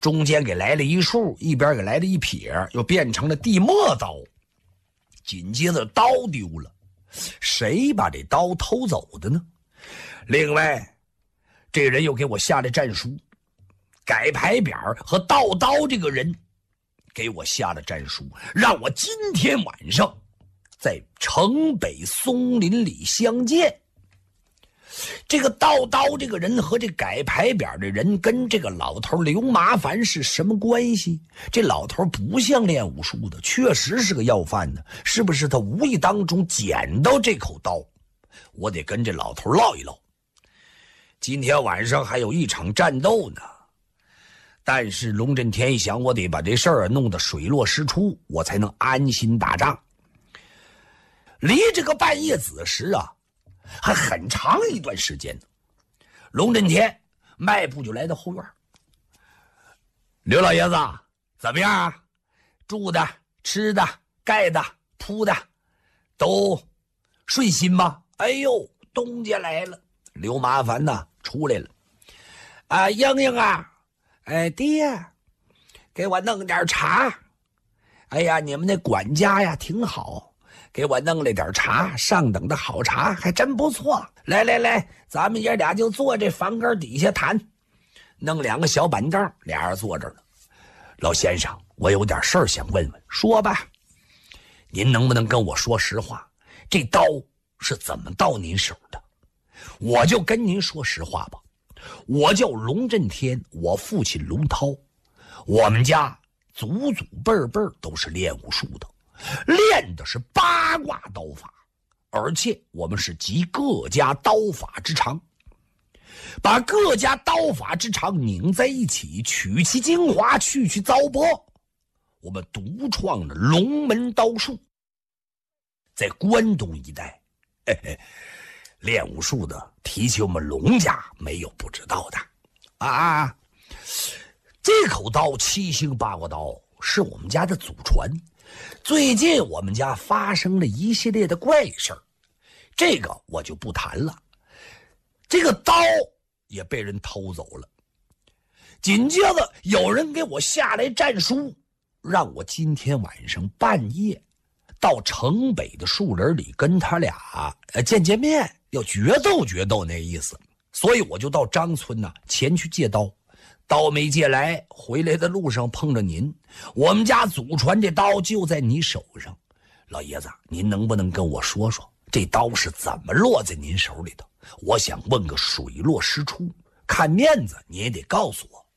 中间给来了一竖，一边给来了一撇，又变成了地磨刀。紧接着刀丢了，谁把这刀偷走的呢？另外，这人又给我下了战书，改牌匾和盗刀这个人给我下了战书，让我今天晚上在城北松林里相见。这个盗刀这个人和这改牌匾的人跟这个老头刘麻烦是什么关系？这老头不像练武术的，确实是个要饭的，是不是他无意当中捡到这口刀？我得跟这老头唠一唠。今天晚上还有一场战斗呢，但是龙震天一想，我得把这事儿弄得水落石出，我才能安心打仗。离这个半夜子时啊，还很长一段时间呢。龙震天迈步就来到后院。刘老爷子怎么样啊？住的、吃的、盖的、铺的都顺心吗？哎呦，东家来了，刘麻烦呐出来了。啊，英英啊，哎爹，给我弄点茶。哎呀，你们那管家呀挺好，给我弄了点茶，上等的好茶，还真不错。来来来，咱们爷俩就坐这房根底下谈。弄两个小板凳，俩人坐这儿了。老先生，我有点事儿想问问。说吧。您能不能跟我说实话，这刀是怎么到您手的？我就跟您说实话吧，我叫龙震天，我父亲龙涛，我们家祖祖辈辈都是练武术的，练的是八卦刀法，而且我们是集各家刀法之长，把各家刀法之长拧在一起，取其精华，去糟粕，我们独创了龙门刀术。在关东一带，练武术的提起我们龙家，没有不知道的啊。这口刀七星八卦刀是我们家的祖传，最近我们家发生了一系列的怪事儿，这个我就不谈了。这个刀也被人偷走了，紧接着有人给我下来战书，让我今天晚上半夜到城北的树林里跟他俩见面，要决斗那意思。所以我就到张村前去借刀，刀没借来，回来的路上碰着您，我们家祖传这刀就在你手上。老爷子，您能不能跟我说说这刀是怎么落在您手里的？我想问个水落石出，看面子你也得告诉我。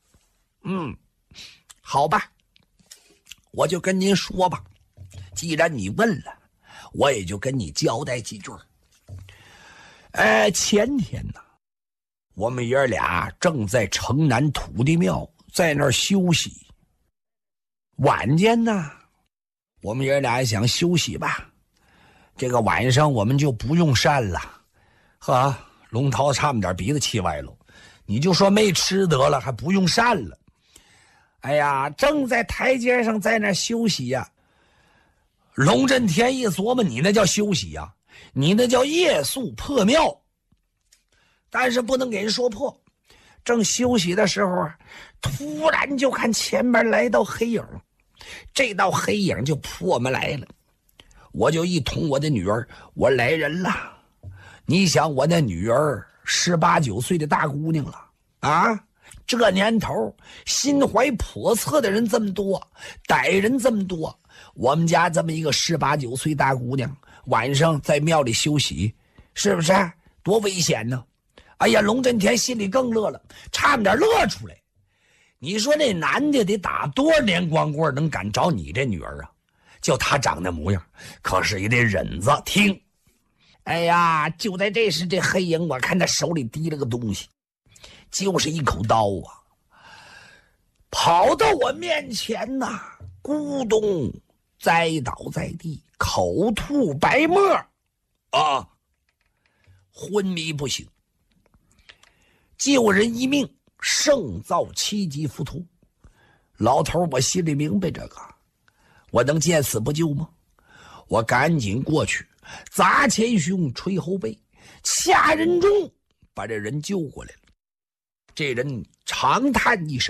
好吧，我就跟您说吧，既然你问了，我也就跟你交代几句。前天呢，我们爷俩正在城南土地庙在那儿休息。晚间呢，我们爷俩想休息吧，这个晚上我们就不用膳了。龙涛差不点鼻子气歪了，你就说没吃得了，还不用膳了。哎呀，正在台阶上在那儿休息呀。龙震天一琢磨，你那叫休息呀，你那叫夜宿破庙。但是不能给人说破。正休息的时候，突然就看前面来道黑影，这道黑影就扑我们来了。我就一捅我的女儿，我来人了。你想我那女儿18、19岁的大姑娘了啊，这年头心怀叵测的人这么多，歹人这么多，我们家这么一个18、19岁大姑娘晚上在庙里休息，是不是多危险呢？哎呀，龙震天心里更乐了，差点乐出来。你说那男的得打多少年光棍能敢找你这女儿啊？就他长那模样，可是也得忍着听。哎呀，就在这时，这黑影我看他手里提了个东西，就是一口刀啊，跑到我面前咕咚栽倒在地，口吐白沫昏迷不醒。救人一命胜造7级浮屠。老头我心里明白这个，我能见死不救吗？我赶紧过去砸前胸捶后背，掐人中把这人救过来了。这人长叹一声，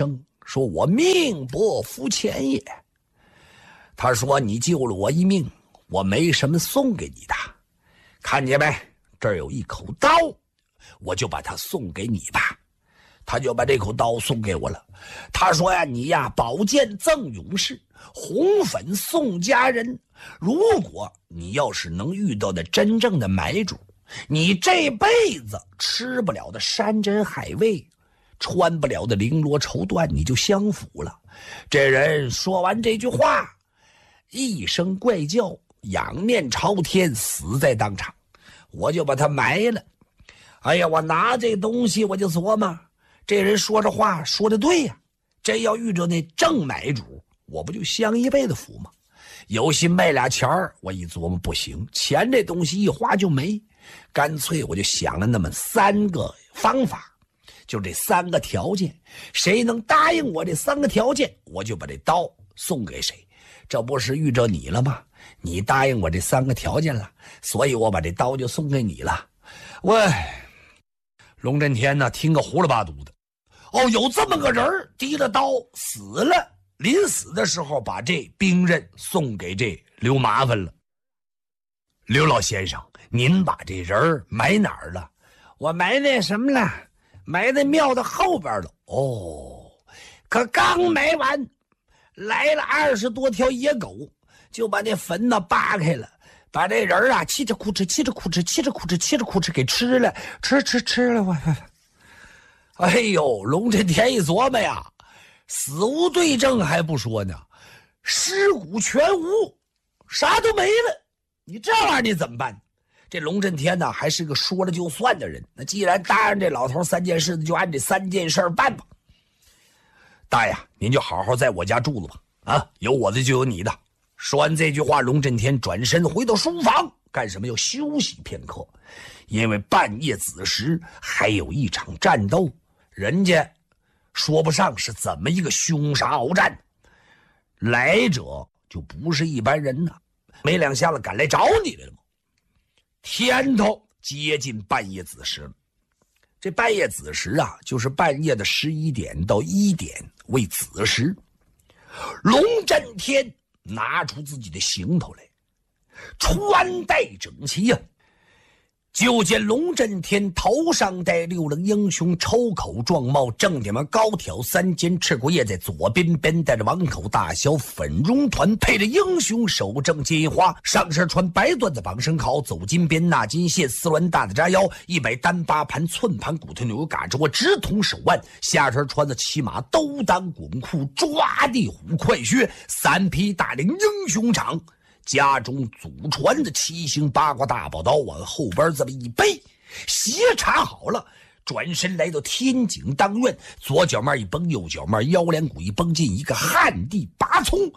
说我命薄夫钱也。他说你救了我一命，我没什么送给你的，看见没，这儿有一口刀，我就把它送给你吧。他就把这口刀送给我了。他说呀，你呀，宝剑赠勇士，红粉送佳人。如果你要是能遇到的真正的买主，你这辈子吃不了的山珍海味，穿不了的绫罗绸缎，你就享福了。这人说完这句话，一声怪叫，仰面朝天，死在当场。我就把他埋了。哎呀，我拿这东西我就琢磨，这人说这话说的对呀，真要遇着那正买主，我不就享一辈子福吗？有心卖俩钱儿，我一琢磨不行，钱这东西一花就没，干脆我就想了那么3个方法，就这3个条件，谁能答应我这3个条件，我就把这刀送给谁。这不是遇着你了吗？你答应我这3个条件了，所以我把这刀就送给你了。喂，龙震天呢，听个糊里巴嘟的。哦，有这么个人提了刀死了，临死的时候把这兵刃送给这刘麻烦了。刘老先生，您把这人埋哪儿了？我埋那什么了，埋在庙的后边了。哦，可刚埋完，来了20多条野狗，就把那坟呢扒开了，把这人啊嘁哧哭哧嘁哧哭哧嘁哧哭哧嘁哧哭哧给吃了，吃了我。哎呦，龙震天一琢磨呀，死无对证还不说呢，尸骨全无，啥都没了。你这玩意儿你怎么办？这龙震天呢，还是个说了就算的人。那既然答应这老头3件事，就按这3件事办吧。大爷，您就好好在我家住了吧。啊，有我的就有你的。说完这句话，龙震天转身回到书房，干什么？要休息片刻，因为半夜子时还有一场战斗。人家说不上是怎么一个凶杀鏖战，来者就不是一般人呐，没两下子赶来找你来了吗？天头接近半夜子时了。这半夜子时啊，就是半夜的11点到1点为子时。龙震天拿出自己的行头来，穿戴整齐呀。就见龙震天头上戴6棱英雄抽口状帽，正顶上高挑3尖赤骨叶，在左边戴着王口大小粉绒团，配着英雄手正金花，上身穿白缎子绑身靠，走金边纳金线，丝鸾大的扎腰，100单8盘寸盘骨头牛嘎吱窝直筒手腕，下身穿的骑马兜裆滚裤，抓地虎快靴，3匹大领英雄长，家中祖传的7星八卦大宝刀往后边这么一背，斜插好了，转身来到天井当院，左脚面一绷，右脚面腰梁骨一绷进一个旱地拔葱，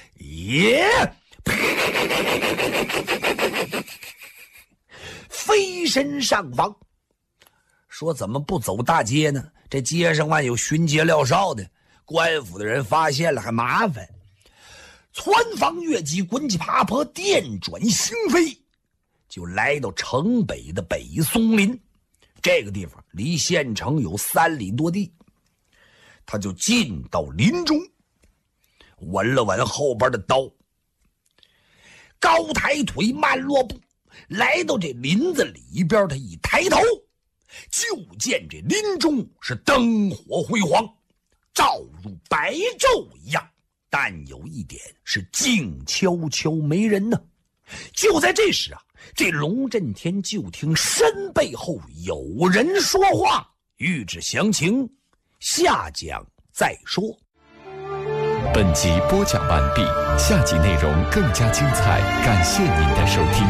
飞身上房。说怎么不走大街呢？这街上万有巡街撂哨的，官府的人发现了还麻烦。窜房越脊，滚起爬坡，电转星飞，就来到城北的北松林。这个地方离县城有3里多地。他就进到林中，闻了闻后边的刀，高抬腿，慢落步，来到这林子里边，他一抬头，就见这林中是灯火辉煌，照入白昼一样。但有一点是静悄悄没人呢。就在这时啊，这龙震天就听身背后有人说话。欲知详情，下讲再说。 本集播讲完毕，下集内容更加精彩，感谢您的收听。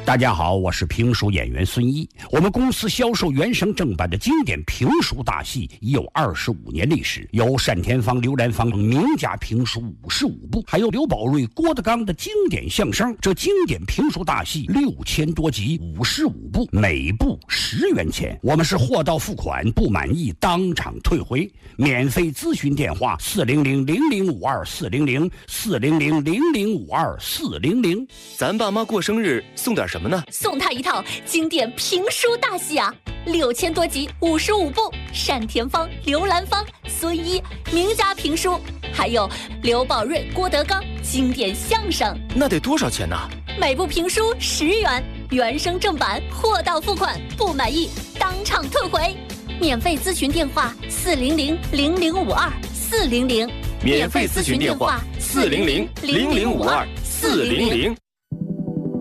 大家好，我是评书演员孙一。我们公司销售原声正版的经典评书大戏已有25年历史，有单田芳、刘兰芳名家评书55部，还有刘宝瑞、郭德纲的经典相声。这经典评书大戏6000多集，55部，每部10元钱。我们是货到付款，不满意当场退回。免费咨询电话400-0052-400-400-0052-400。 咱爸妈过生日送点什么呢？ 送他一套经典评书大戏啊，6000多集，55部，单田芳、刘兰芳、孙一名家评书，还有刘宝瑞、郭德纲经典相声。 那得多少钱呢？ 每部评书10元，原声正版，货到付款，不满意当场退回。免费咨询电话400-0052-400。 免费咨询电话400-0052-400。